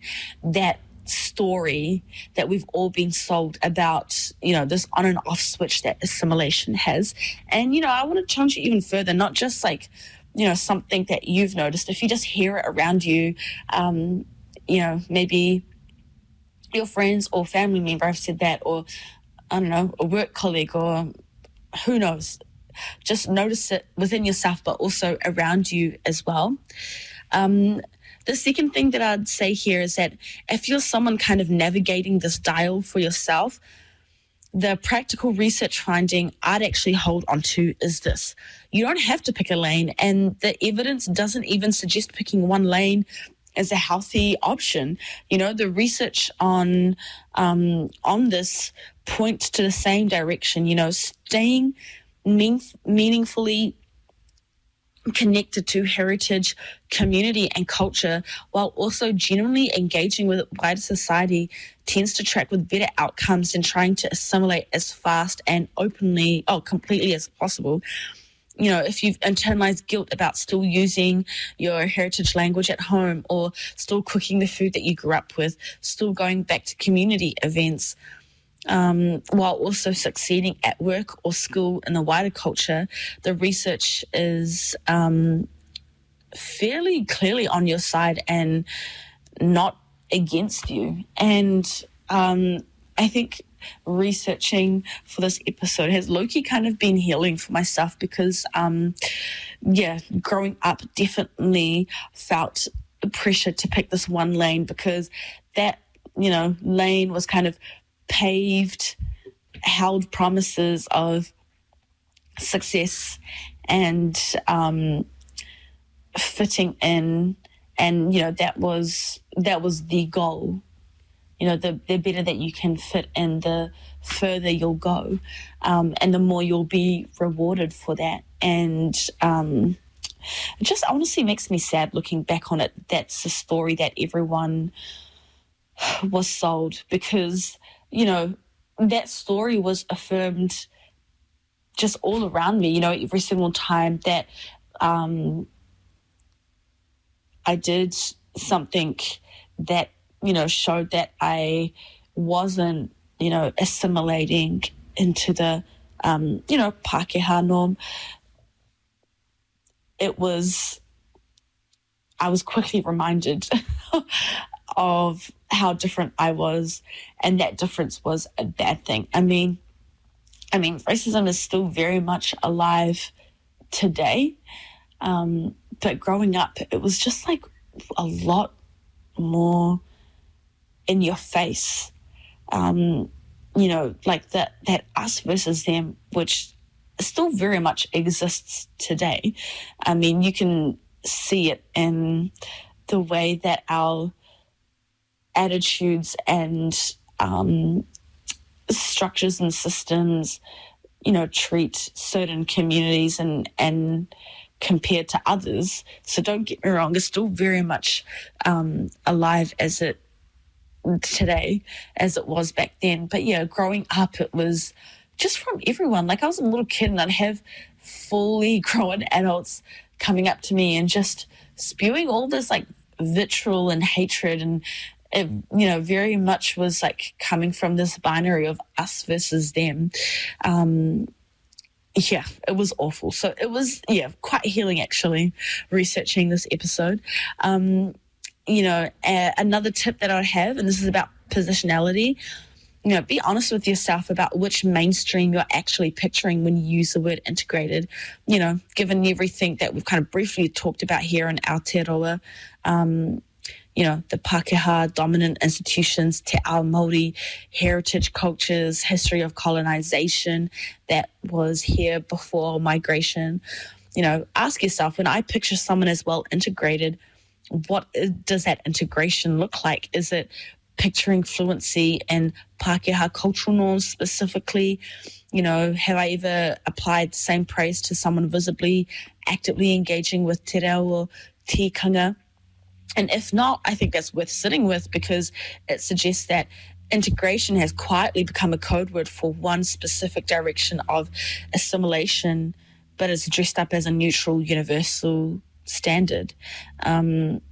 that story that we've all been sold about, this on and off switch that assimilation has. And, I want to challenge you even further, not just like, something that you've noticed. If you just hear it around you, maybe your friends or family member have said that, or, I don't know, a work colleague, or who knows. Just notice it within yourself, but also around you as well. The second thing that I'd say here is that if you're someone kind of navigating this dial for yourself, the practical research finding I'd actually hold on to is this. You don't have to pick a lane, and the evidence doesn't even suggest picking one lane as a healthy option. The research on this points to the same direction, staying meaningfully connected to heritage, community, and culture, while also genuinely engaging with wider society, tends to track with better outcomes than trying to assimilate as fast and completely as possible. If you've internalized guilt about still using your heritage language at home, or still cooking the food that you grew up with, still going back to community events, while also succeeding at work or school in the wider culture, the research is fairly clearly on your side and not against you. And I think researching for this episode has low-key kind of been healing for myself, because growing up definitely felt pressure to pick this one lane, because that lane was kind of paved, held promises of success and fitting in, and that was the goal. The better that you can fit in, the further you'll go, and the more you'll be rewarded for that. And it just honestly makes me sad looking back on it. That's the story that everyone was sold, because that story was affirmed just all around me, every single time that I did something that, showed that I wasn't, assimilating into the, Pākehā norm. I was quickly reminded of how different I was, and that difference was a bad thing. I mean, racism is still very much alive today, but growing up, it was just like a lot more in your face. Like that us versus them, which still very much exists today. I mean, you can see it in the way that our attitudes and structures and systems, treat certain communities and compared to others. So don't get me wrong, it's still very much alive today as it was back then. But growing up, it was just from everyone. Like, I was a little kid and I'd have fully grown adults coming up to me and just spewing all this like vitriol and hatred, and it, very much was like coming from this binary of us versus them. It was awful. So it was, quite healing actually, researching this episode. Another tip that I'd have, and this is about positionality, be honest with yourself about which mainstream you're actually picturing when you use the word integrated. Given everything that we've kind of briefly talked about here in Aotearoa, the Pākehā dominant institutions, Te Ao Māori, heritage cultures, history of colonization that was here before migration. Ask yourself, when I picture someone as well integrated, what does that integration look like? Is it picturing fluency in Pākehā cultural norms specifically? Have I ever applied the same praise to someone visibly, actively engaging with te reo or tikanga? And if not, I think that's worth sitting with, because it suggests that integration has quietly become a code word for one specific direction of assimilation, but it's dressed up as a neutral, universal standard.